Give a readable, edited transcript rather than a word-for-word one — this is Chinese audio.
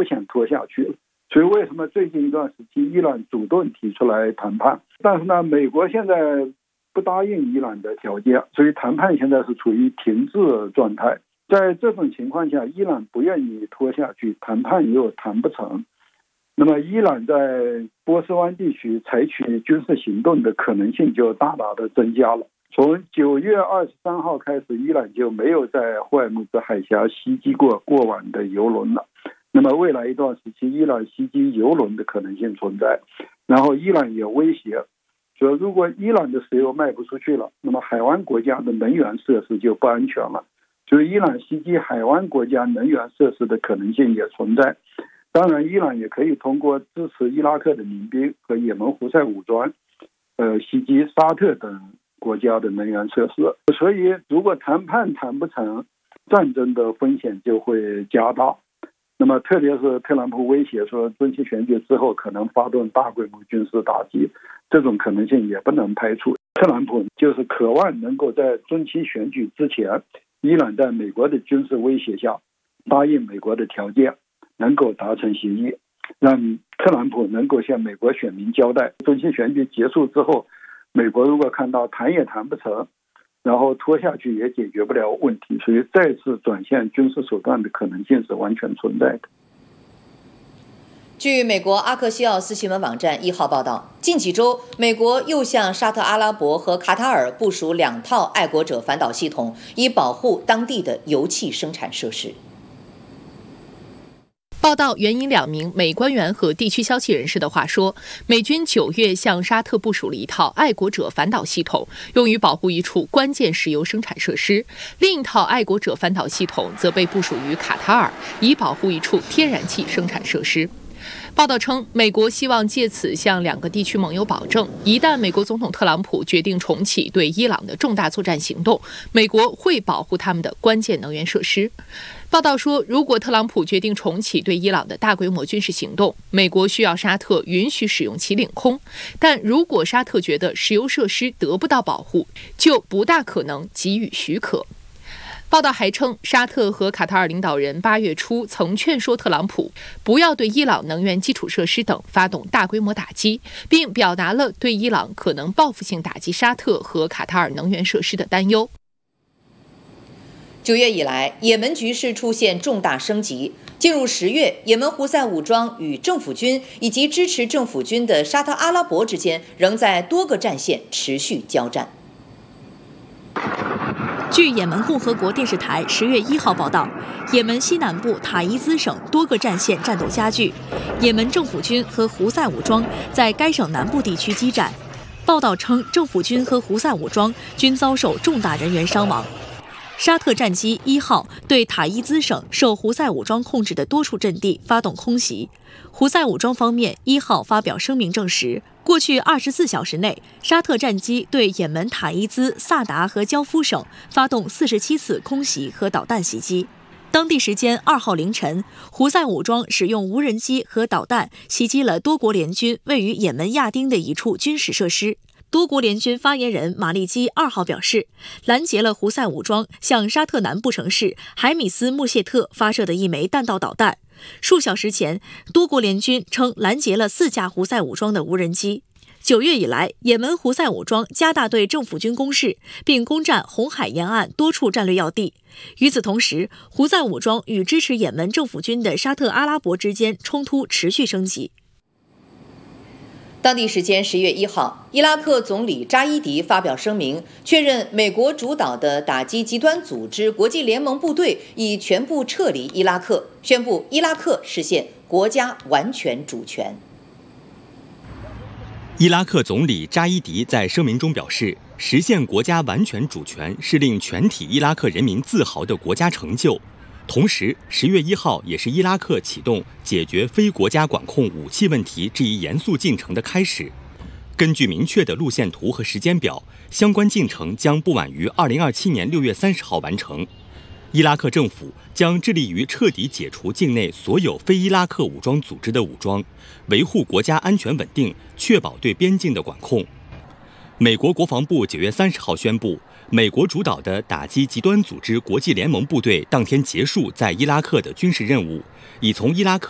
不想拖下去了。所以为什么最近一段时期伊朗主动提出来谈判，但是呢，美国现在不答应伊朗的条件，所以谈判现在是处于停滞状态。在这种情况下，伊朗不愿意拖下去，谈判又谈不成，那么伊朗在波斯湾地区采取军事行动的可能性就大大的增加了。从9月23号开始，伊朗就没有在霍尔木兹海峡袭击过往的油轮了。那么未来一段时期，伊朗袭击油轮的可能性存在。然后伊朗也威胁说，如果伊朗的石油卖不出去了，那么海湾国家的能源设施就不安全了。所以伊朗袭击海湾国家能源设施的可能性也存在。当然，伊朗也可以通过支持伊拉克的民兵和也门胡塞武装，袭击沙特等国家的能源设施。所以，如果谈判谈不成，战争的风险就会加大。那么，特别是特朗普威胁说，中期选举之后可能发动大规模军事打击，这种可能性也不能排除。特朗普就是渴望能够在中期选举之前，伊朗在美国的军事威胁下答应美国的条件，能够达成协议，让特朗普能够向美国选民交代，中期选举结束之后，美国如果看到谈也谈不成，然后拖下去也解决不了问题，所以再次转向军事手段的可能性是完全存在的。 据美国阿克西奥斯新闻网站1号报道，近几周，美国又向沙特阿拉伯和卡塔尔部署2套爱国者反导系统，以保护当地的油气生产设施。 报道援引2名美官员和地区消息人士的话说，美军9月向沙特部署了一套爱国者反导系统，用于保护一处关键石油生产设施；另一套爱国者反导系统则被部署于卡塔尔，以保护一处天然气生产设施。报道称，美国希望借此向2个地区盟友保证，一旦美国总统特朗普决定重启对伊朗的重大作战行动，美国会保护他们的关键能源设施。报道说，如果特朗普决定重启对伊朗的大规模军事行动，美国需要沙特允许使用其领空，但如果沙特觉得石油设施得不到保护，就不大可能给予许可。报道还称，沙特和卡塔尔领导人8月初曾劝说特朗普不要对伊朗能源基础设施等发动大规模打击，并表达了对伊朗可能报复性打击沙特和卡塔尔能源设施的担忧。 9月以来，也门局势出现重大升级。进入10月，也门胡塞武装与政府军以及支持政府军的沙特阿拉伯之间仍在多个战线持续交战。 据也门共和国电视台10月1号报道，也门西南部塔伊兹省多个战线战斗加剧，也门政府军和胡塞武装在该省南部地区激战。报道称，政府军和胡塞武装均遭受重大人员伤亡。沙特战机1号对塔伊兹省受胡塞武装控制的多处阵地发动空袭。胡塞武装方面1号发表声明证实，过去24小时内，沙特战机对也门塔伊兹、萨达和焦夫省发动47次空袭和导弹袭击。当地时间2号凌晨，胡塞武装使用无人机和导弹袭击了多国联军位于也门亚丁的一处军事设施。多国联军发言人马利基2号表示，拦截了胡塞武装向沙特南部城市海米斯穆谢特发射的一枚弹道导弹。数小时前，多国联军称拦截了4架胡塞武装的无人机。9月以来，也门胡塞武装加大对政府军攻势，并攻占红海沿岸多处战略要地。与此同时，胡塞武装与支持也门政府军的沙特阿拉伯之间冲突持续升级。 当地时间10月1号，伊拉克总理扎伊迪发表声明，确认美国主导的打击极端组织国际联盟部队已全部撤离伊拉克，宣布伊拉克实现国家完全主权。 伊拉克总理扎伊迪在声明中表示，实现国家完全主权是令全体伊拉克人民自豪的国家成就。同时，10月1号也是伊拉克启动解决非国家管控武器问题这一严肃进程的开始。根据明确的路线图和时间表，相关进程将不晚于2027年6月30号完成。伊拉克政府将致力于彻底解除境内所有非伊拉克武装组织的武装，维护国家安全稳定，确保对边境的管控。美国国防部9月30号宣布，美国主导的打击极端组织国际联盟部队当天结束在伊拉克的军事任务，已从伊拉克